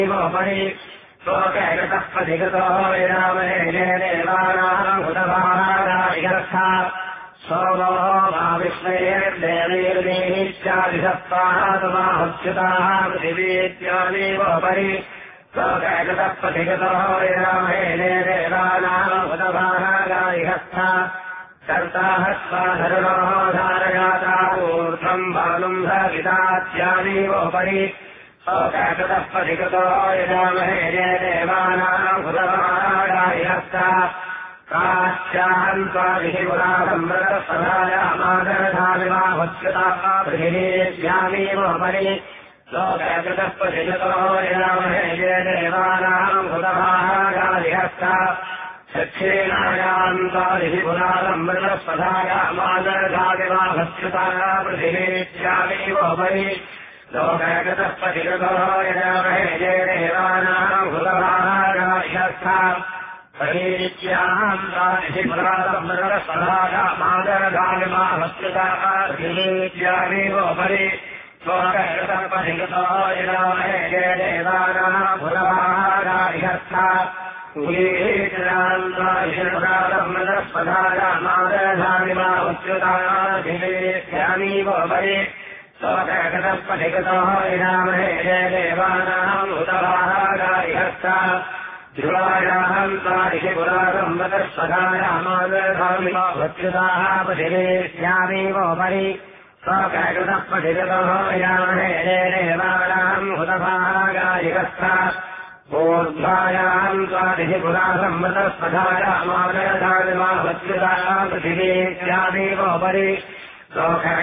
ोपरि लोकैकतः प्रतिगतो विरामहे देवानाम् हुतभारागारिगर्था सोमो मा विष्णैर्देवैर्देहीत्यादिसत्त्वात्माहुच्युताः पृथिवीत्यादेवोपरि लोकैकतः प्रतिगतो विरामहे देवानाम् हुतभारागारिगर्था कर्ताः स्वाधरुणो धारयाता ऊर्ध्वम् बालुम् भवितात्यादेवोपरि लोकैकतः प्रतिगतो विरामहे देवानाम् हुतभारागारिगर्था काश्चान्त्वादिपुरासम्मृतसदायामादरधाविवाहुच्युताः पृथिवीभ्यामेवोपरि लोकैकतः प्रतिगतो विरामहे देवानाम् हुतभारागारिगर्था दक्षिणायान्त्वादिपुरासम्मृतसदायामादरधाविवाहुच्युताः पृथिवीभ्यामेवोपरि लोकैकतः प्रतिगतो विरामहे देवानाम् हुतभारागारिगर्था परीत्याम् राशिपुरासम्मृतसदायामादरधाविवाहुच्युताः पृथिवीभ्यामेवोपरि लोकैकतः प्रतिगतो विरामहे देवानाम् हुतभारागारिगर्था पुरासम्मृतसदायामादरधाविवाहुच्युताः पृथिवीभ्यामेवोपरि लोकैकतः प्रतिगतो विरामहे देवानाम् हुतभारागारिगर्था ध्रुवायाम् त्वादिपुरासम्मृतसदायामादरधाविवाहुच्युताः पृथिवीभ्यामेवोपरि लोकैकतः प्रतिगतो विरामहे देवानाम् हुतभारागारिगर्था ऊर्ध्वायाम् त्वादिपुरासम्मृतसदायामादरधाविवाहुच्युताः पृथिवीभ्यामेवोपरि लोकैकतः